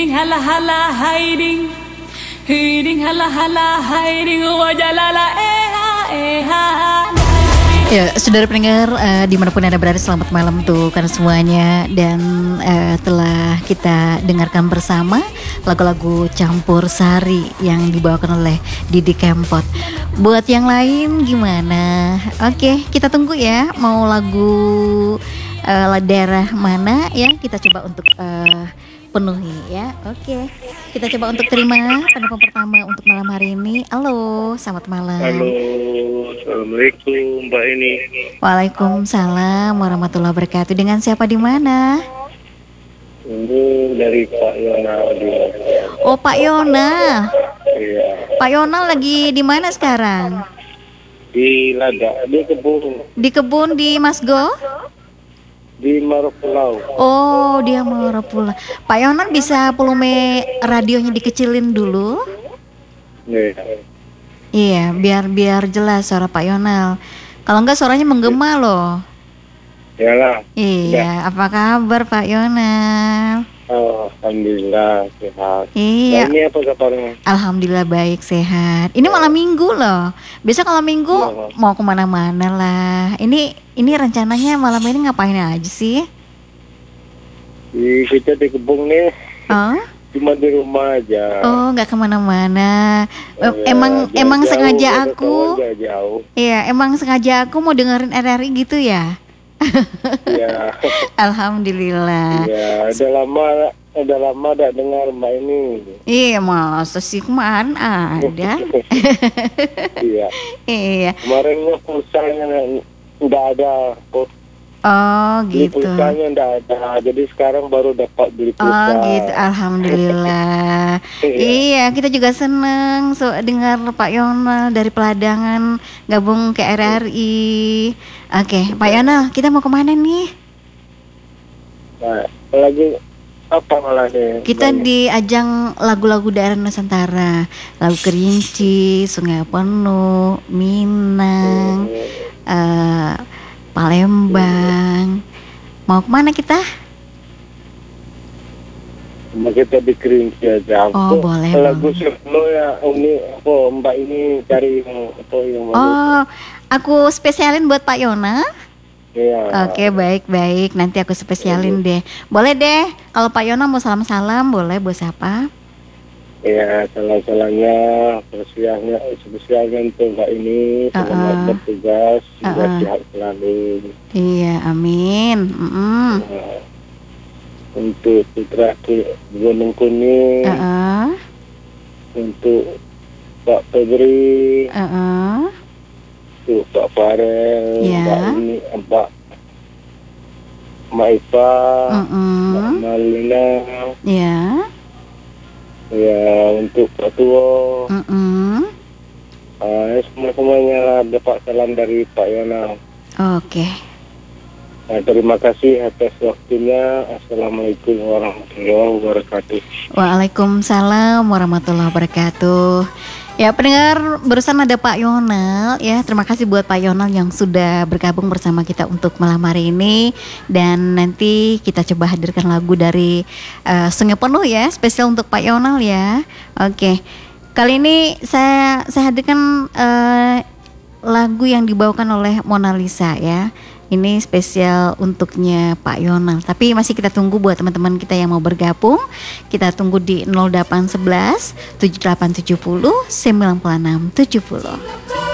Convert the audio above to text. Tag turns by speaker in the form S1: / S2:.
S1: hiding hala hala hiding, hiding hala hala hiding wajalala eha.
S2: Ya, saudara pendengar dimanapun Anda berada, selamat malam tuh karena semuanya. Dan telah kita dengarkan bersama lagu-lagu campur sari yang dibawakan oleh Didi Kempot. Buat yang lain gimana? Oke, kita tunggu ya, mau lagu daerah mana ya, kita coba untuk penuhi ya. Oke, kita coba untuk terima penelpon pertama untuk malam hari ini. Halo, selamat malam.
S3: Halo, assalamualaikum Mbak ini.
S2: Waalaikumsalam warahmatullahi wabarakatuh. Dengan siapa di mana?
S3: Ini dari Pak Yona.
S2: Oh, Pak Yona.
S3: Iya.
S2: Pak Yona lagi di mana sekarang?
S3: Di Lada, di kebun.
S2: Di kebun di Masgo?
S3: Di Maropulau.
S2: Oh, dia Maropulau. Pak Yona bisa volume radionya dikecilin dulu?
S3: Iya.
S2: Iya, biar jelas suara Pak Yonal. Kalau enggak suaranya menggema loh.
S3: Yalah.
S2: Iya, apa kabar Pak Yonal?
S3: Oh, alhamdulillah sehat.
S2: Iya.
S3: Nah, ini apa kabarnya?
S2: Alhamdulillah baik, sehat. Ini malam minggu loh. Biasa kalau minggu mau kemana-mana lah. Ini rencananya malam ini ngapain aja sih?
S3: Kita di kebun nih.
S2: Oh?
S3: Cuma di rumah aja.
S2: Oh, nggak kemana-mana.
S3: Ya,
S2: emang
S3: jauh,
S2: sengaja aku.
S3: Jauh.
S2: Iya, emang sengaja aku mau dengerin RRI gitu ya.
S3: Iya.
S2: Alhamdulillah.
S3: Iya, udah lama tak dengar Mbak ini.
S2: Iya, masa sih kemarin ada.
S3: Iya.
S2: Iya.
S3: Kemarin pulsanya nggak ada.
S2: Oh
S3: Beli
S2: gitu.
S3: pulsanya nggak ada. Jadi sekarang baru dapat beli pulsa.
S2: Oh gitu, alhamdulillah. Iya, kita juga seneng dengar Pak Yonal dari Peladangan gabung ke RRI. Oke, Pak Yonal, kita mau kemana nih?
S3: Nah, lagi apa malah nih?
S2: Kita di ajang lagu-lagu daerah Nusantara, lagu Kerinci, Sungai Penuh, Minang, Palembang. Mau kemana kita?
S3: Kita di Kerinci aja.
S2: Oh, boleh.
S3: Lagu sebelum ya, ini apa Mbak ini cari apa yang
S2: Oh, aku spesialin buat Pak Yona.
S3: Iya.
S2: Oke, baik. Nanti aku spesialin deh. Boleh deh. Kalau Pak Yona mau salam-salam, boleh buat siapa?
S3: Iya, salah-salahnya spesialnya untuk Mbak ini. Selamat bertugas, semoga sehat selalu.
S2: Iya, amin.
S3: Untuk Putra Gunung Kuning, untuk Pak Febri, untuk Pak Farel, Mbak Ipa, Mbak Malina, ya untuk Pak Tuo, semuanya lah dapat salam dari Pak Yona.
S2: Oke.
S3: Nah, terima kasih atas waktunya. Assalamualaikum warahmatullahi wabarakatuh.
S2: Waalaikumsalam warahmatullahi wabarakatuh. Ya, pendengar, barusan ada Pak Yonal ya. Terima kasih buat Pak Yonal yang sudah bergabung bersama kita untuk malam hari ini. Dan nanti kita coba hadirkan lagu dari Sungai Penuh ya, spesial untuk Pak Yonal ya. Oke. Kali ini saya hadirkan lagu yang dibawakan oleh Mona Lisa ya. Ini spesial untuknya Pak Yonal. Tapi masih kita tunggu buat teman-teman kita yang mau bergabung. Kita tunggu di 0811 7870 9670.